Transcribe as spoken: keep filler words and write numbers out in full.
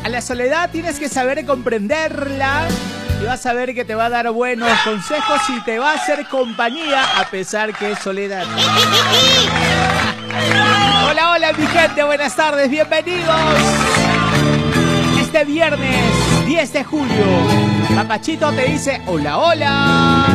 A la soledad tienes que saber comprenderla y vas a ver que te va a dar buenos consejos y te va a hacer compañía a pesar que es soledad. Hola, hola mi gente, buenas tardes, bienvenidos. Este viernes diez de julio, Papachito te dice hola, hola.